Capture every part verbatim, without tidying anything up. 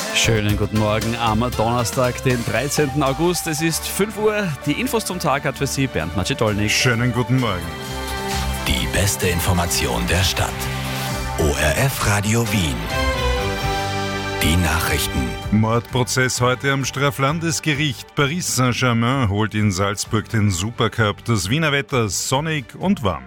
Schönen guten Morgen am Donnerstag, den dreizehnten August. Es ist fünf Uhr. Die Infos zum Tag hat für Sie Bernd Macedolnik. Schönen guten Morgen. Die beste Information der Stadt. O R F Radio Wien. Die Nachrichten. Mordprozess heute am Straflandesgericht. Paris Saint-Germain holt in Salzburg den Supercup. Das Wiener Wetter sonnig und warm.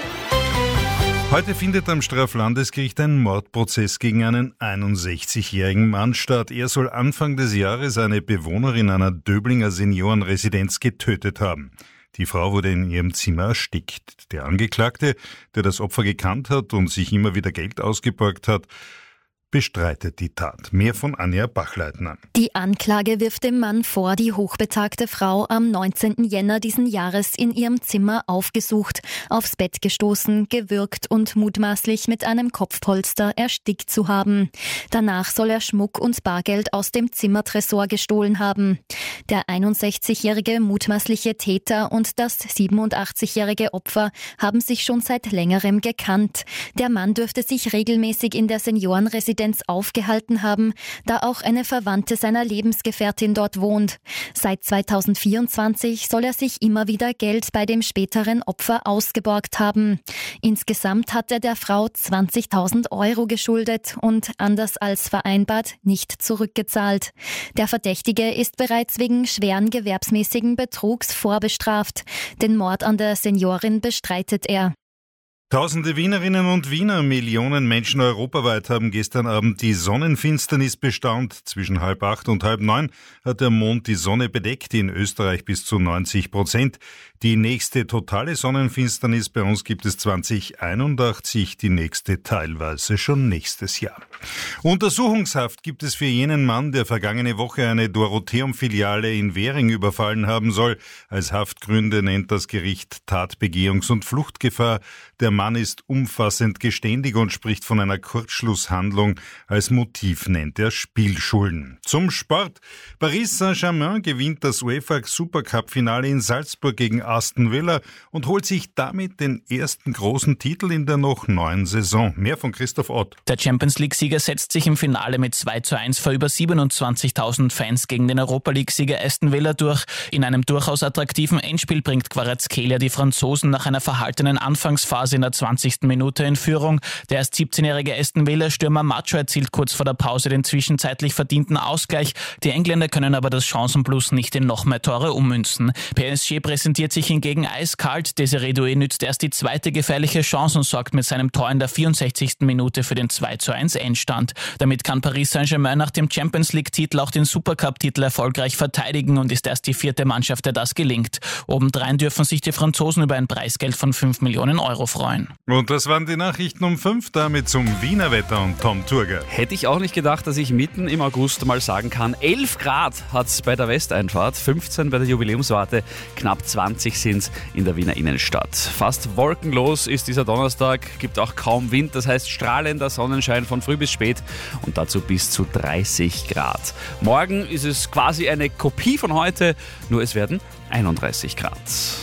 Heute findet am Straflandesgericht ein Mordprozess gegen einen einundsechzigjährigen Mann statt. Er soll Anfang des Jahres eine Bewohnerin einer Döblinger Seniorenresidenz getötet haben. Die Frau wurde in ihrem Zimmer erstickt. Der Angeklagte, der das Opfer gekannt hat und sich immer wieder Geld ausgeborgt hat, bestreitet die Tat. Mehr von Anja Bachleitner. Die Anklage wirft dem Mann vor, die hochbetagte Frau am neunzehnten Jänner diesen Jahres in ihrem Zimmer aufgesucht, aufs Bett gestoßen, gewürgt und mutmaßlich mit einem Kopfpolster erstickt zu haben. Danach soll er Schmuck und Bargeld aus dem Zimmertresor gestohlen haben. Der einundsechzigjährige mutmaßliche Täter und das siebenundachtzigjährige Opfer haben sich schon seit längerem gekannt. Der Mann dürfte sich regelmäßig in der Seniorenresidenz aufgehalten haben, da auch eine Verwandte seiner Lebensgefährtin dort wohnt. Seit zweitausendvierundzwanzig soll er sich immer wieder Geld bei dem späteren Opfer ausgeborgt haben. Insgesamt hat er der Frau zwanzigtausend Euro geschuldet und anders als vereinbart nicht zurückgezahlt. Der Verdächtige ist bereits wegen schweren gewerbsmäßigen Betrugs vorbestraft. Den Mord an der Seniorin bestreitet er. Tausende Wienerinnen und Wiener, Millionen Menschen europaweit haben gestern Abend die Sonnenfinsternis bestaunt. Zwischen halb acht und halb neun hat der Mond die Sonne bedeckt, in Österreich bis zu neunzig Prozent. Die nächste totale Sonnenfinsternis bei uns gibt es zwanzig einundachtzig, die nächste teilweise schon nächstes Jahr. Untersuchungshaft gibt es für jenen Mann, der vergangene Woche eine Dorotheum-Filiale in Währing überfallen haben soll. Als Haftgründe nennt das Gericht Tatbegehungs- und Fluchtgefahr. Der Mann ist umfassend geständig und spricht von einer Kurzschlusshandlung. Als Motiv nennt er Spielschulden. Zum Sport. Paris Saint-Germain gewinnt das UEFA Supercup-Finale in Salzburg gegen Aston Villa und holt sich damit den ersten großen Titel in der noch neuen Saison. Mehr von Christoph Ott. Der Champions-League-Sieger setzt sich im Finale mit zwei zu eins vor über siebenundzwanzigtausend Fans gegen den Europa-League-Sieger Aston Villa durch. In einem durchaus attraktiven Endspiel bringt Kvaratskhelia die Franzosen nach einer verhaltenen Anfangsphase in der zwanzigsten Minute in Führung. Der erst siebzehnjährige Aston Villa-Stürmer Macho erzielt kurz vor der Pause den zwischenzeitlich verdienten Ausgleich. Die Engländer können aber das Chancenplus nicht in noch mehr Tore ummünzen. P S G präsentiert sich hingegen eiskalt. Desiree Doué nützt erst die zweite gefährliche Chance und sorgt mit seinem Tor in der vierundsechzigsten Minute für den zwei zu eins Endstand. Damit kann Paris Saint-Germain nach dem Champions-League-Titel auch den Supercup-Titel erfolgreich verteidigen und ist erst die vierte Mannschaft, der das gelingt. Obendrein dürfen sich die Franzosen über ein Preisgeld von fünf Millionen Euro freuen. Und das waren die Nachrichten um fünf, damit zum Wiener Wetter und Tom Turger. Hätte ich auch nicht gedacht, dass ich mitten im August mal sagen kann, elf Grad hat es bei der Westeinfahrt, fünfzehn bei der Jubiläumswarte, knapp zwanzig sind es in der Wiener Innenstadt. Fast wolkenlos ist dieser Donnerstag, gibt auch kaum Wind, das heißt strahlender Sonnenschein von früh bis spät und dazu bis zu dreißig Grad. Morgen ist es quasi eine Kopie von heute, nur es werden einunddreißig Grad.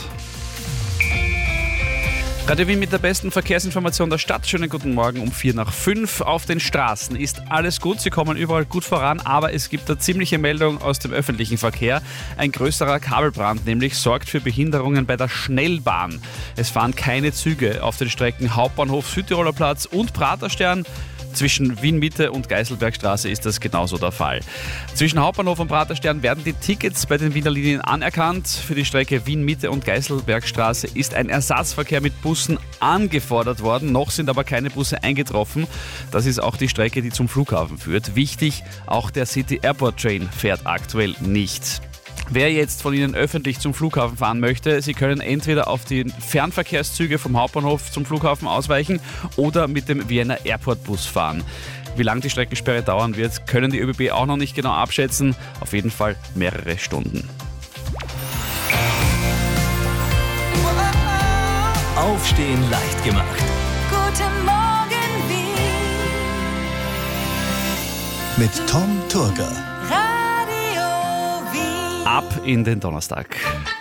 Radio Wien mit der besten Verkehrsinformation der Stadt. Schönen guten Morgen um vier nach fünf. Auf den Straßen ist alles gut, sie kommen überall gut voran, aber es gibt eine ziemliche Meldung aus dem öffentlichen Verkehr. Ein größerer Kabelbrand nämlich sorgt für Behinderungen bei der Schnellbahn. Es fahren keine Züge auf den Strecken Hauptbahnhof, Südtiroler Platz und Praterstern. Zwischen Wien-Mitte und Geiselbergstraße ist das genauso der Fall. Zwischen Hauptbahnhof und Praterstern werden die Tickets bei den Wiener Linien anerkannt. Für die Strecke Wien-Mitte und Geiselbergstraße ist ein Ersatzverkehr mit Bussen angefordert worden. Noch sind aber keine Busse eingetroffen. Das ist auch die Strecke, die zum Flughafen führt. Wichtig, auch der City Airport Train fährt aktuell nicht. Wer jetzt von Ihnen öffentlich zum Flughafen fahren möchte, Sie können entweder auf die Fernverkehrszüge vom Hauptbahnhof zum Flughafen ausweichen oder mit dem Vienna Airport Bus fahren. Wie lange die Streckensperre dauern wird, können die ÖBB auch noch nicht genau abschätzen. Auf jeden Fall mehrere Stunden. Aufstehen leicht gemacht. Guten Morgen Wien. Mit Tom Turger. Radio Wien. Ab in den Donnerstag.